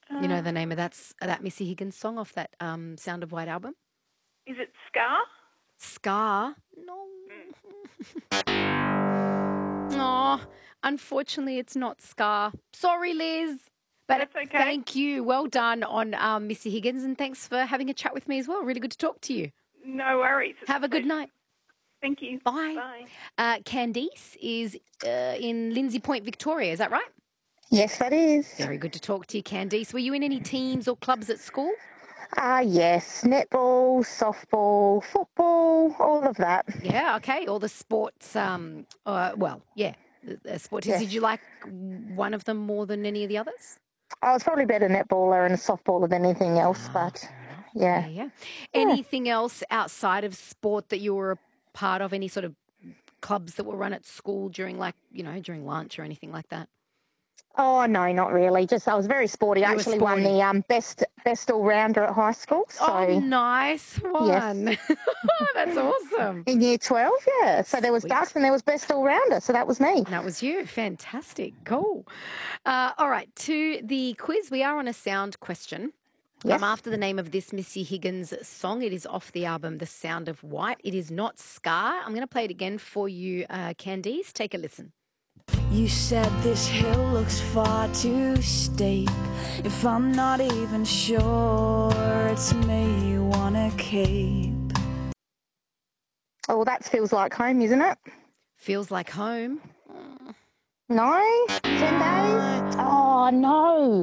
You know the name of that Missy Higgins song off that Sound of White album? Is it Scar? Scar? No. Oh, unfortunately, it's not Scar. Sorry, Liz. But That's okay. thank you. Well done on Missy Higgins, and thanks for having a chat with me as well. Really good to talk to you. No worries. Have a good night. Thank you. Bye. Candice is in Lindsay Point, Victoria. Is that right? Yes, that is. Very good to talk to you, Candice. Were you in any teams or clubs at school? Yes, netball, softball, football, all of that. Yeah, okay. All the sports, the sport teams. Yes. Did you like one of them more than any of the others? I was probably better netballer and a softballer than anything else, but yeah. Yeah. Anything else outside of sport that you were a part of? Any sort of clubs that were run at school during during lunch or anything like that? Oh, no, not really. Just I was very sporty. I actually won the best all-rounder at high school. So. Oh, nice one. Yes. That's awesome. In year 12, yeah. So there was Gus and there was best all-rounder. So that was me. That was you. Fantastic. Cool. All right, to the quiz. We are on a sound question. Yes. After the name of this Missy Higgins song. It is off the album The Sound of White. It is not Scar. I'm going to play it again for you, Candice. Take a listen. You said this hill looks far too steep. If I'm not even sure it's me you wanna keep. Oh, well, that feels like home, isn't it? Feels like home. No? 10 days? Oh, no.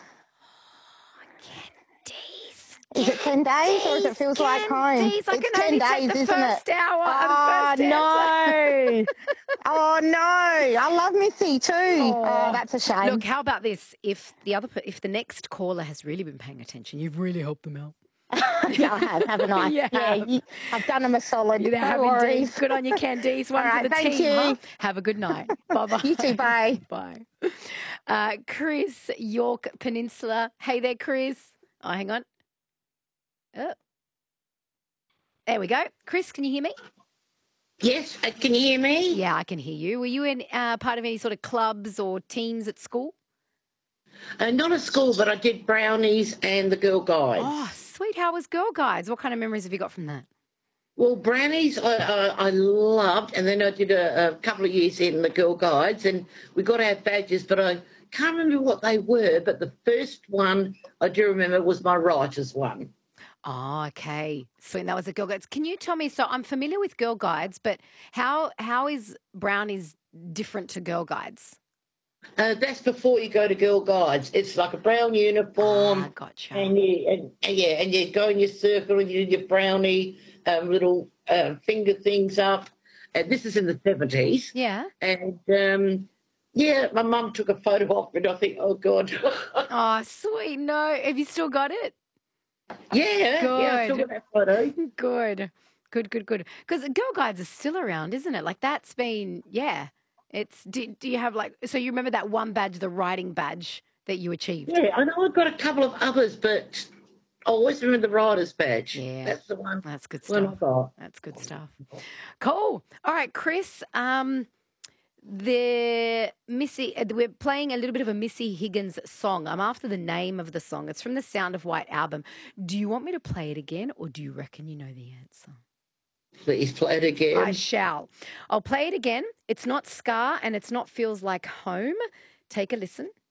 Is it 10 days or is it feels like home? I can only take the first hour. Oh, no. Oh, no. I love Missy too. Oh, that's a shame. Look, how about this? If the next caller has really been paying attention, you've really helped them out. Yeah, I have, haven't I? Yeah, I've done them a solid. You have indeed. Good on you, Candice. One right, for the thank team. you. Huh? Have a good night. Bye-bye. You too, bye. Bye. Chris, York Peninsula. Hey there, Chris. Oh, hang on. Oh. There we go. Chris, can you hear me? Yes, can you hear me? Yeah, I can hear you. Were you in part of any sort of clubs or teams at school? Not at school, but I did Brownies and the Girl Guides. Oh, sweet. How was Girl Guides? What kind of memories have you got from that? Well, Brownies I loved, and then I did a couple of years in the Girl Guides, and we got our badges, but I can't remember what they were, but the first one I do remember was my writer's one. Oh, okay. Sweet. That was a Girl Guides. Can you tell me, so I'm familiar with Girl Guides, but how is Brownies different to Girl Guides? That's before you go to Girl Guides. It's like a brown uniform. Gotcha. And you go in your circle and you do your brownie little finger things up. And this is in the 70s. Yeah. And, my mum took a photo of it. I think, oh, God. Oh, sweet. No. Have you still got it? Yeah. Good. Yeah, I still got that photo. Good. Because Girl Guides is still around, isn't it? Like that's been, yeah. It's, do you have so you remember that one badge, the writing badge that you achieved? Yeah, I know I've got a couple of others, but I always remember the writer's badge. Yeah. That's the one. That's good stuff. That's good stuff. Cool. All right, Chris. We're playing a little bit of a Missy Higgins song. I'm after the name of the song. It's from the Sound of White album. Do you want me to play it again, or do you reckon you know the answer? Please play it again. I shall. I'll play it again. It's not Scar and it's not Feels Like Home. Take a listen.